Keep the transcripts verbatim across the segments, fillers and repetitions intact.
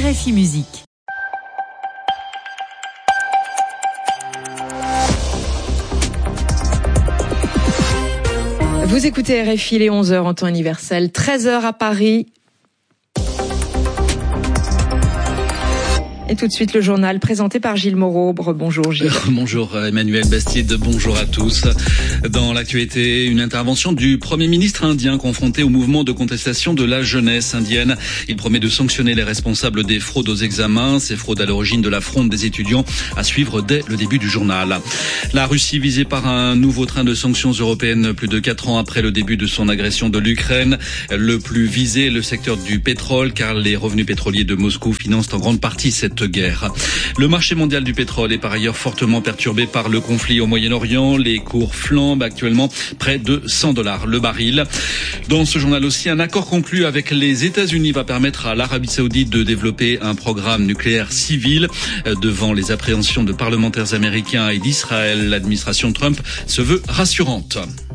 R F I Musique. Vous écoutez R F I, les onze heures en temps universel, treize heures à Paris. Et tout de suite, le journal présenté par Gilles Moreau. Bonjour Gilles. Bonjour Emmanuel Bastide, bonjour à tous. Dans l'actualité, une intervention du Premier ministre indien confronté au mouvement de contestation de la jeunesse indienne. Il promet de sanctionner les responsables des fraudes aux examens, ces fraudes à l'origine de la fronde des étudiants, à suivre dès le début du journal. La Russie visée par un nouveau train de sanctions européennes plus de quatre ans après le début de son agression de l'Ukraine. Le plus visé, le secteur du pétrole, car les revenus pétroliers de Moscou financent en grande partie cette guerre. Le marché mondial du pétrole est par ailleurs fortement perturbé par le conflit au Moyen-Orient. Les cours flambent actuellement près de cent dollars le baril. Dans ce journal aussi, un accord conclu avec les États-Unis va permettre à l'Arabie Saoudite de développer un programme nucléaire civil. Devant les appréhensions de parlementaires américains et d'Israël, l'administration Trump se veut rassurante.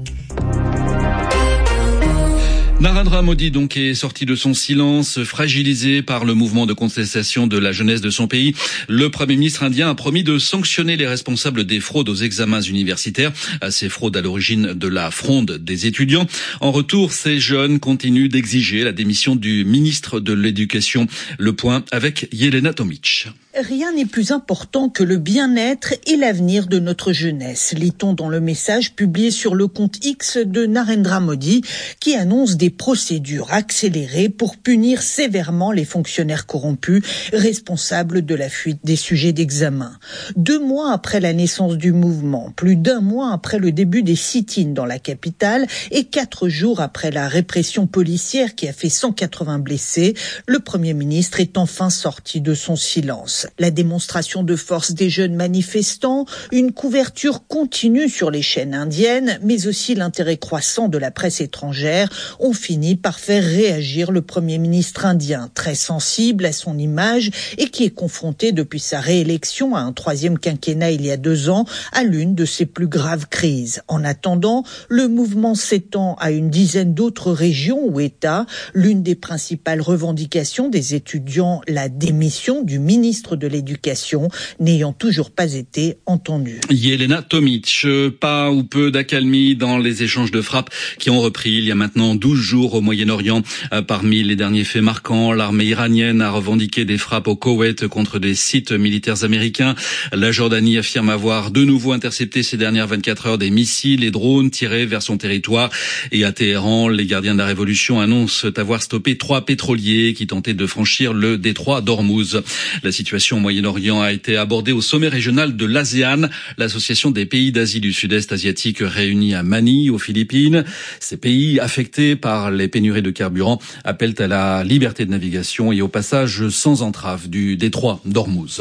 Narendra Modi donc est sorti de son silence, fragilisé par le mouvement de contestation de la jeunesse de son pays. Le Premier ministre indien a promis de sanctionner les responsables des fraudes aux examens universitaires, ces fraudes à l'origine de la fronde des étudiants. En retour, ces jeunes continuent d'exiger la démission du ministre de l'Éducation. Le point avec Yelena Tomic. Rien n'est plus important que le bien-être et l'avenir de notre jeunesse, lit-on dans le message publié sur le compte X de Narendra Modi, qui annonce des procédures accélérées pour punir sévèrement les fonctionnaires corrompus responsables de la fuite des sujets d'examen. Deux mois après la naissance du mouvement, plus d'un mois après le début des sit-ins dans la capitale et quatre jours après la répression policière qui a fait cent quatre-vingts blessés, le Premier ministre est enfin sorti de son silence. La démonstration de force des jeunes manifestants, une couverture continue sur les chaînes indiennes, mais aussi l'intérêt croissant de la presse étrangère ont fini par faire réagir le Premier ministre indien, très sensible à son image et qui est confronté depuis sa réélection à un troisième quinquennat il y a deux ans à l'une de ses plus graves crises. En attendant, le mouvement s'étend à une dizaine d'autres régions ou États. L'une des principales revendications des étudiants, la démission du ministre de l'Éducation, n'ayant toujours pas été entendue. Yelena Tomic, pas ou peu d'accalmie dans les échanges de frappes qui ont repris il y a maintenant douze jours au Moyen-Orient. Parmi les derniers faits marquants, l'armée iranienne a revendiqué des frappes au Koweït contre des sites militaires américains. La Jordanie affirme avoir de nouveau intercepté ces dernières vingt-quatre heures des missiles et drones tirés vers son territoire. Et à Téhéran, les gardiens de la révolution annoncent avoir stoppé trois pétroliers qui tentaient de franchir le détroit d'Ormuz. La situation au Moyen-Orient a été abordée au sommet régional de l'ASEAN, l'association des pays d'Asie du Sud-Est asiatique réunis à Manille, aux Philippines. Ces pays affectés par les pénuries de carburant appellent à la liberté de navigation et au passage sans entrave du détroit d'Ormuz.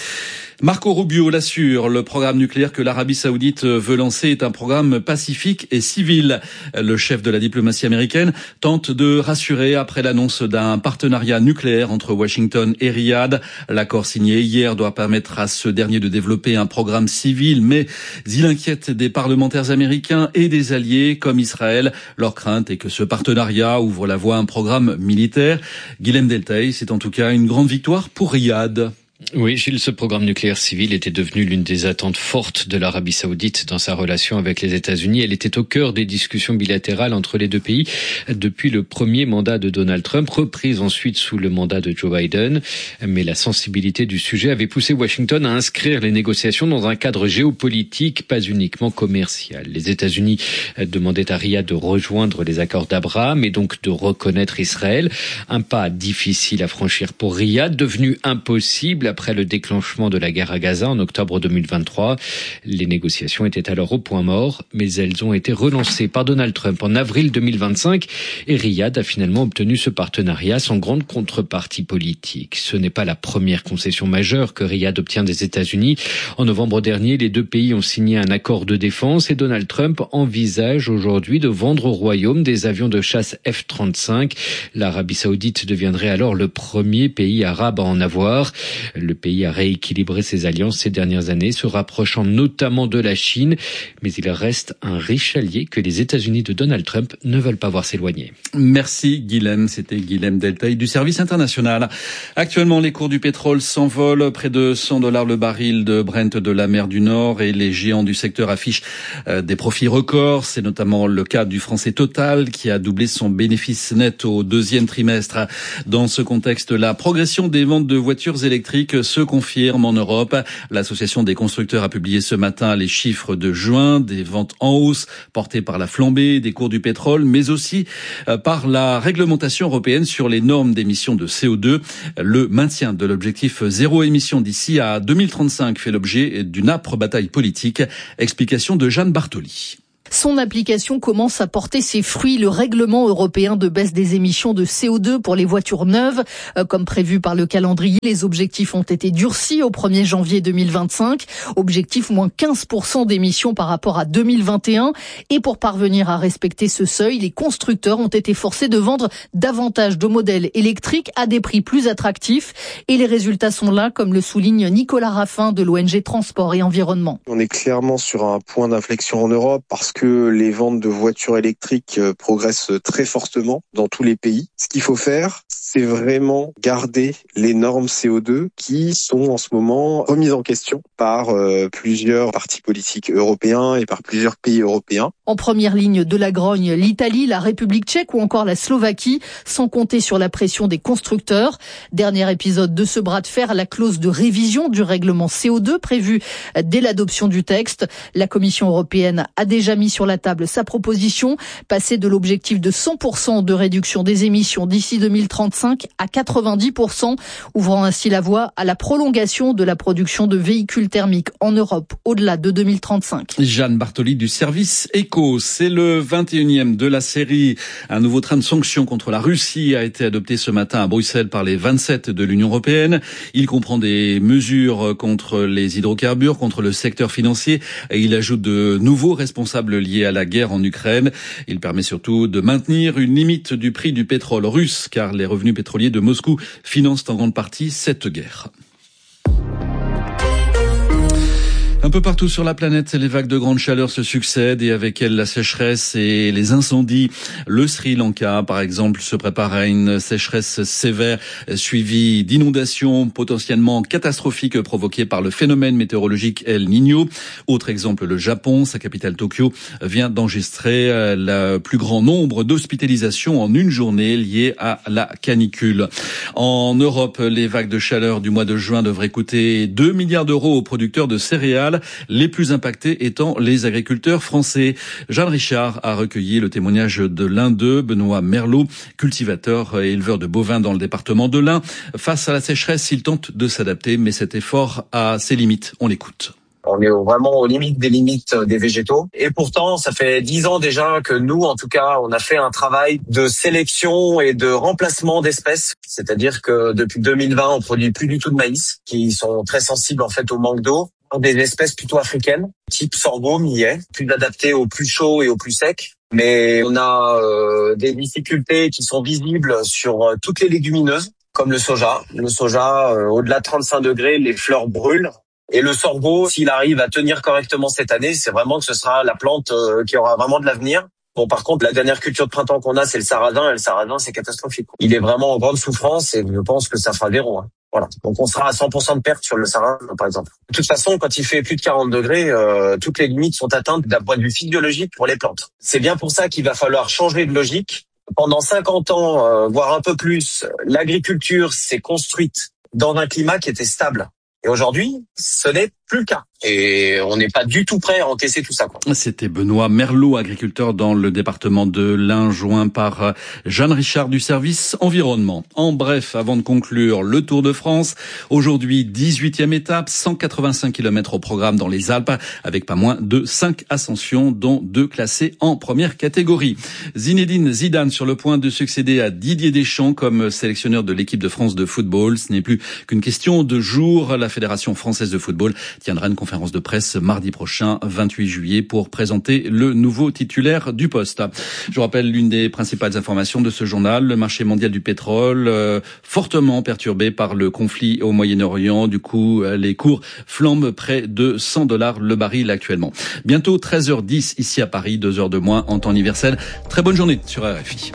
Marco Rubio l'assure, le programme nucléaire que l'Arabie Saoudite veut lancer est un programme pacifique et civil. Le chef de la diplomatie américaine tente de rassurer après l'annonce d'un partenariat nucléaire entre Washington et Riyad. L'accord signé hier doit permettre à ce dernier de développer un programme civil, mais il inquiète des parlementaires américains et des alliés comme Israël. Leur crainte est que ce partenariat ouvre la voie à un programme militaire. Guilhem Deltaï, c'est en tout cas une grande victoire pour Riyad. Oui, Gilles, ce programme nucléaire civil était devenu l'une des attentes fortes de l'Arabie Saoudite dans sa relation avec les États-Unis. Elle était au cœur des discussions bilatérales entre les deux pays depuis le premier mandat de Donald Trump, reprise ensuite sous le mandat de Joe Biden. Mais la sensibilité du sujet avait poussé Washington à inscrire les négociations dans un cadre géopolitique, pas uniquement commercial. Les États-Unis demandaient à Riyad de rejoindre les accords d'Abraham et donc de reconnaître Israël. Un pas difficile à franchir pour Riyad, devenu impossible après le déclenchement de la guerre à Gaza en octobre deux mille vingt-trois. Les négociations étaient alors au point mort, mais elles ont été relancées par Donald Trump en avril deux mille vingt-cinq et Riyad a finalement obtenu ce partenariat sans grande contrepartie politique. Ce n'est pas la première concession majeure que Riyad obtient des États-Unis. En novembre dernier, les deux pays ont signé un accord de défense et Donald Trump envisage aujourd'hui de vendre au Royaume des avions de chasse F trente-cinq. L'Arabie Saoudite deviendrait alors le premier pays arabe à en avoir. Le Le pays a rééquilibré ses alliances ces dernières années, se rapprochant notamment de la Chine, mais il reste un riche allié que les États-Unis de Donald Trump ne veulent pas voir s'éloigner. Merci Guilhem, c'était Guilhem Deltaï du service international. Actuellement, les cours du pétrole s'envolent, près de cent dollars le baril de Brent de la mer du Nord, et les géants du secteur affichent euh, des profits records. C'est notamment le cas du français Total qui a doublé son bénéfice net au deuxième trimestre. Dans ce contexte, la progression des ventes de voitures électriques se confirme en Europe. L'Association des constructeurs a publié ce matin les chiffres de juin, des ventes en hausse portées par la flambée des cours du pétrole, mais aussi par la réglementation européenne sur les normes d'émissions de C O deux. Le maintien de l'objectif zéro émission d'ici à deux mille trente-cinq fait l'objet d'une âpre bataille politique. Explication de Jeanne Bartoli. Son application commence à porter ses fruits. Le règlement européen de baisse des émissions de C O deux pour les voitures neuves, euh, comme prévu par le calendrier, les objectifs ont été durcis au premier janvier deux mille vingt-cinq. Objectif moins quinze pour cent d'émissions par rapport à deux mille vingt et un. Et pour parvenir à respecter ce seuil, les constructeurs ont été forcés de vendre davantage de modèles électriques à des prix plus attractifs. Et les résultats sont là, comme le souligne Nicolas Raffin de l'O N G Transport et Environnement. On est clairement sur un point d'inflexion en Europe parce que que les ventes de voitures électriques progressent très fortement dans tous les pays. Ce qu'il faut faire, c'est vraiment garder les normes C O deux qui sont en ce moment remises en question par euh, plusieurs partis politiques européens et par plusieurs pays européens. En première ligne de la grogne, l'Italie, la République tchèque ou encore la Slovaquie, sans compter sur la pression des constructeurs. Dernier épisode de ce bras de fer, la clause de révision du règlement C O deux prévue dès l'adoption du texte. La Commission européenne a déjà mis sur la table sa proposition, passer de l'objectif de cent pour cent de réduction des émissions d'ici deux mille trente-cinq à quatre-vingt-dix pour cent, ouvrant ainsi la voie à la prolongation de la production de véhicules thermiques en Europe au-delà de deux mille trente-cinq. Jeanne Bartoli du service Éco, c'est le vingt et unième de la série. Un nouveau train de sanctions contre la Russie a été adopté ce matin à Bruxelles par les vingt-sept de l'Union européenne. Il comprend des mesures contre les hydrocarbures, contre le secteur financier, et il ajoute de nouveaux responsables liés à la guerre en Ukraine. Il permet surtout de maintenir une limite du prix du pétrole russe, car les revenus pétroliers de Moscou financent en grande partie cette guerre. Un peu partout sur la planète, les vagues de grande chaleur se succèdent et avec elles la sécheresse et les incendies. Le Sri Lanka, par exemple, se prépare à une sécheresse sévère suivie d'inondations potentiellement catastrophiques provoquées par le phénomène météorologique El Niño. Autre exemple, le Japon, sa capitale Tokyo, vient d'enregistrer le plus grand nombre d'hospitalisations en une journée liées à la canicule. En Europe, les vagues de chaleur du mois de juin devraient coûter deux milliards d'euros aux producteurs de céréales, les plus impactés étant les agriculteurs français. Jeanne Richard a recueilli le témoignage de l'un d'eux, Benoît Merlot, cultivateur et éleveur de bovins dans le département de l'Ain. Face à la sécheresse, il tente de s'adapter, mais cet effort a ses limites. On l'écoute. On est vraiment aux limites des limites des végétaux. Et pourtant, ça fait dix ans déjà que nous, en tout cas, on a fait un travail de sélection et de remplacement d'espèces. C'est-à-dire que depuis deux mille vingt, on produit plus du tout de maïs, qui sont très sensibles en fait au manque d'eau. Des espèces plutôt africaines, type sorgho, millet, plus adaptées au plus chaud et au plus sec. Mais on a euh, des difficultés qui sont visibles sur euh, toutes les légumineuses, comme le soja. Le soja, euh, au-delà de trente-cinq degrés, les fleurs brûlent. Et le sorgho, s'il arrive à tenir correctement cette année, c'est vraiment que ce sera la plante euh, qui aura vraiment de l'avenir. Bon, par contre, la dernière culture de printemps qu'on a, c'est le sarrasin, et le sarrasin, c'est catastrophique. Il est vraiment en grande souffrance et je pense que ça fera zéro. Hein. Voilà. Donc, on sera à cent pour cent de perte sur le sarrasin, par exemple. De toute façon, quand il fait plus de quarante degrés, euh, toutes les limites sont atteintes d'un point de vue physiologique pour les plantes. C'est bien pour ça qu'il va falloir changer de logique. Pendant cinquante ans, euh, voire un peu plus, l'agriculture s'est construite dans un climat qui était stable. Et aujourd'hui, ce n'est plus le cas. Et on n'est pas du tout prêt à encaisser tout ça, quoi. C'était Benoît Merlot, agriculteur dans le département de l'Ain, joint par Jeanne Richard du service environnement. En bref, avant de conclure, le Tour de France. Aujourd'hui, dix-huitième étape, cent quatre-vingt-cinq kilomètres au programme dans les Alpes, avec pas moins de cinq ascensions, dont deux classées en première catégorie. Zinedine Zidane sur le point de succéder à Didier Deschamps comme sélectionneur de l'équipe de France de football. Ce n'est plus qu'une question de jours. La Fédération française de football tiendra une conférence de presse mardi prochain, vingt-huit juillet, pour présenter le nouveau titulaire du poste. Je vous rappelle l'une des principales informations de ce journal, le marché mondial du pétrole, euh, fortement perturbé par le conflit au Moyen-Orient. Du coup, les cours flambent près de cent dollars le baril actuellement. Bientôt treize heures dix ici à Paris, deux heures de moins en temps universel. Très bonne journée sur R F I.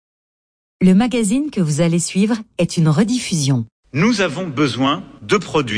Le magazine que vous allez suivre est une rediffusion. Nous avons besoin de produits